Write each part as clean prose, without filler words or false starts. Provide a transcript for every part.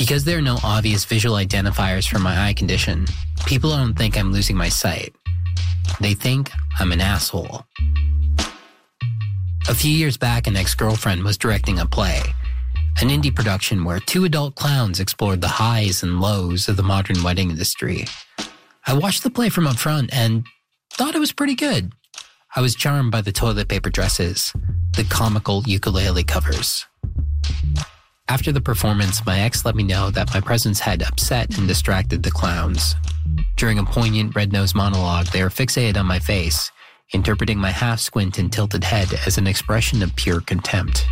Because there are no obvious visual identifiers for my eye condition, people don't think I'm losing my sight. They think I'm an asshole. A few years back, an ex-girlfriend was directing a play, an indie production where two adult clowns explored the highs and lows of the modern wedding industry. I watched the play from up front and thought it was pretty good. I was charmed by the toilet paper dresses, the comical ukulele covers. After the performance, my ex let me know that my presence had upset and distracted the clowns. During a poignant red-nosed monologue, they were fixated on my face, interpreting my half-squint and tilted head as an expression of pure contempt.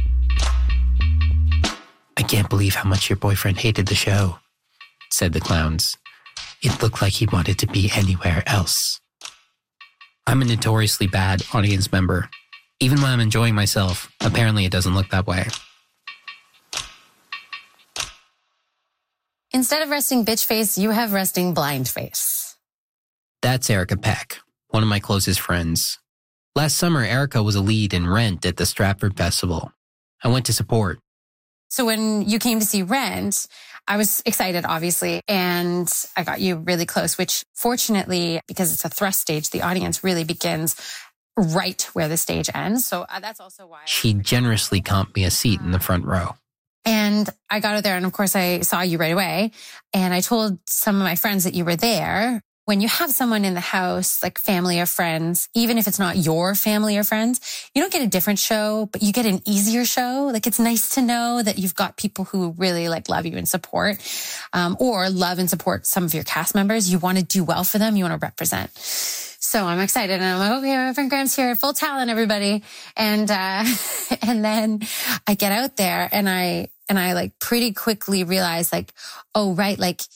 "I can't believe how much your boyfriend hated the show," said the clowns. "It looked like he wanted to be anywhere else." I'm a notoriously bad audience member. Even when I'm enjoying myself, apparently it doesn't look that way. Instead of resting bitch face, you have resting blind face. That's Erica Peck, one of my closest friends. Last summer, Erica was a lead in Rent at the Stratford Festival. I went to support. So when you came to see Rent, I was excited, obviously, and I got you really close, which fortunately, because it's a thrust stage, the audience really begins right where the stage ends. So that's also why... She generously comped me a seat in the front row. And I got out there, and of course I saw you right away. And I told some of my friends that you were there. When you have someone in the house, like family or friends, even if it's not your family or friends, you don't get a different show, but you get an easier show. Like, it's nice to know that you've got people who really love you and support, or love and support some of your cast members. You want to do well for them. You want to represent. So I'm excited, and I'm like, okay, my friend Graham's here, full talent, everybody. And then I get out there, and I pretty quickly realize, oh, right,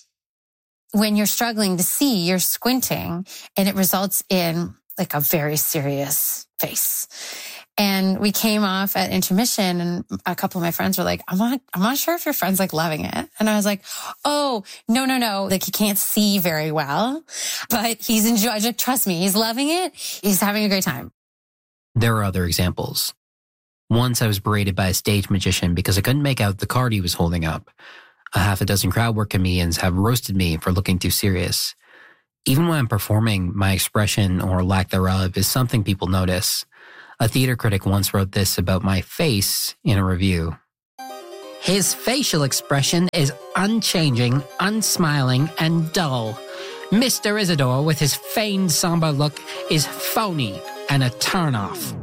when you're struggling to see, you're squinting, and it results in a very serious face. And we came off at intermission, and a couple of my friends were like, I'm not sure if your friend's loving it. And I was like, oh, no. He can't see very well, but he's enjoying it. Trust me, he's loving it. He's having a great time. There are other examples. Once I was berated by a stage magician because I couldn't make out the card he was holding up. A half a dozen crowd work comedians have roasted me for looking too serious. Even when I'm performing, my expression or lack thereof is something people notice. A theater critic once wrote this about my face in a review. "His facial expression is unchanging, unsmiling, and dull. Mr. Isidore, with his feigned somber look, is phony and a turn-off."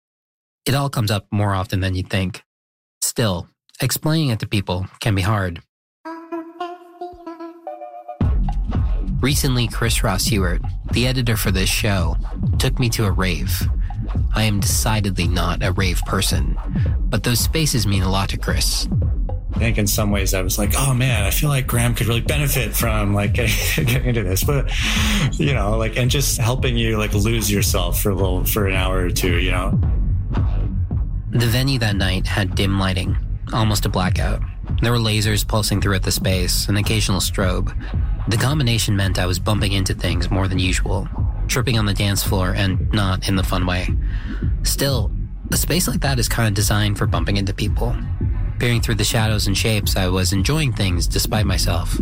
It all comes up more often than you'd think. Still, explaining it to people can be hard. Recently, Chris Ross Hewitt, the editor for this show, took me to a rave. I am decidedly not a rave person, but those spaces mean a lot to Chris. I think in some ways I was like, oh man, I feel like Graham could really benefit from getting into this, but and just helping you lose yourself for an hour or two, The venue that night had dim lighting, almost a blackout. There were lasers pulsing throughout the space, an occasional strobe. The combination meant I was bumping into things more than usual, tripping on the dance floor, and not in the fun way. Still, a space like that is kind of designed for bumping into people. Peering through the shadows and shapes, I was enjoying things despite myself.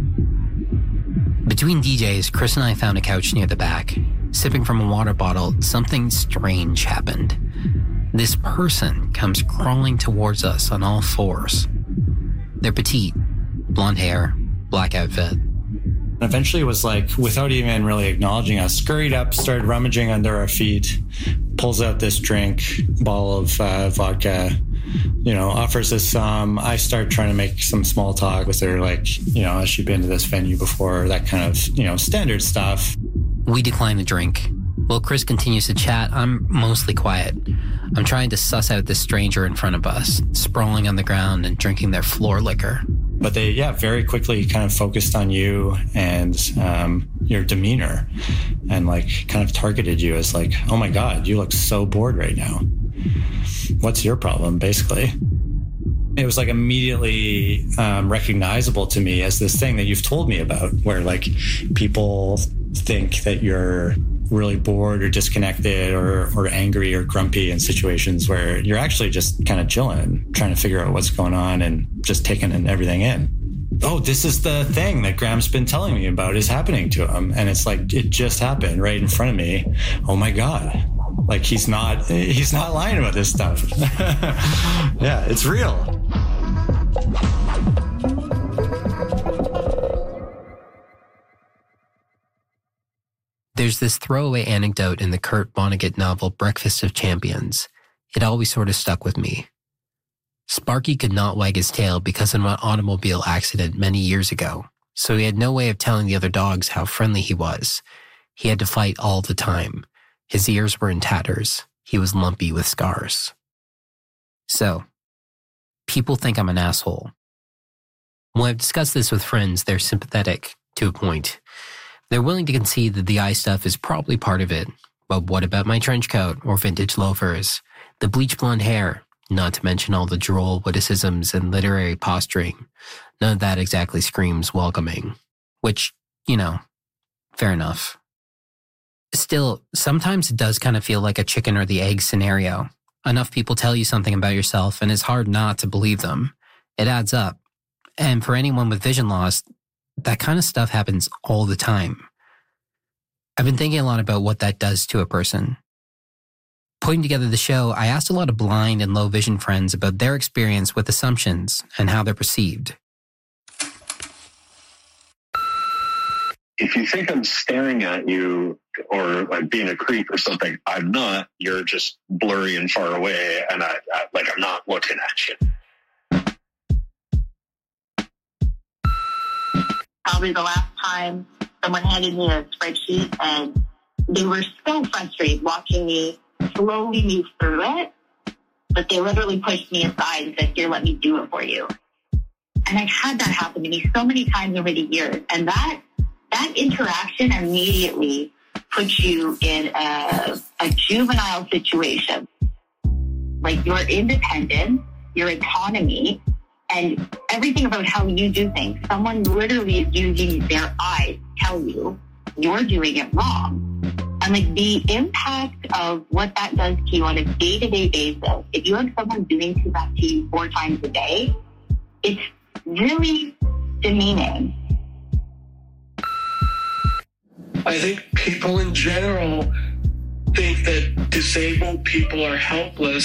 Between DJs, Chris and I found a couch near the back. Sipping from a water bottle, something strange happened. This person comes crawling towards us on all fours. They're petite, blonde hair, black outfit. Eventually it was without even really acknowledging us, scurried up, started rummaging under our feet, pulls out this drink, bottle of vodka, offers us some. I start trying to make some small talk with her, has she been to this venue before? That kind of, standard stuff. We decline the drink. While Chris continues to chat, I'm mostly quiet. I'm trying to suss out this stranger in front of us, sprawling on the ground and drinking their floor liquor. But they, very quickly kind of focused on you and your demeanor and kind of targeted you as oh my God, you look so bored right now. What's your problem, basically? It was immediately recognizable to me as this thing that you've told me about where people think that you're really bored or disconnected or angry or grumpy in situations where you're actually just kind of chilling, trying to figure out what's going on and just taking everything in. oh, this is the thing that Graham's been telling me about is happening to him. And it's like, it just happened right in front of me. Oh my God. Like he's not lying about this stuff. Yeah, it's real. There's this throwaway anecdote in the Kurt Vonnegut novel Breakfast of Champions. It always sort of stuck with me. Sparky could not wag his tail because of an automobile accident many years ago, so he had no way of telling the other dogs how friendly he was. He had to fight all the time. His ears were in tatters. He was lumpy with scars. So, people think I'm an asshole. When I've discussed this with friends, they're sympathetic to a point. They're willing to concede that the eye stuff is probably part of it. But what about my trench coat or vintage loafers? The bleach blonde hair? Not to mention all the droll witticisms and literary posturing. None of that exactly screams welcoming. Which, fair enough. Still, sometimes it does kind of feel like a chicken or the egg scenario. Enough people tell you something about yourself and it's hard not to believe them. It adds up. And for anyone with vision loss, that kind of stuff happens all the time. I've been thinking a lot about what that does to a person. Putting together the show, I asked a lot of blind and low vision friends about their experience with assumptions and how they're perceived. If you think I'm staring at you or like being a creep or something, I'm not. You're just blurry and far away, and I'm not looking at you. Probably the last time someone handed me a spreadsheet and they were so frustrated watching me slowly move through it, but they literally pushed me aside and said, here, let me do it for you. And I've had that happen to me so many times over the years. And that interaction immediately puts you in a juvenile situation. Like your independence, your autonomy, and everything about how you do things. Someone literally is using their eyes to tell you you're doing it wrong. And like the impact of what that does to you on a day-to-day basis, if you have someone doing that to you 4 times a day, it's really demeaning. I think people in general think that disabled people are helpless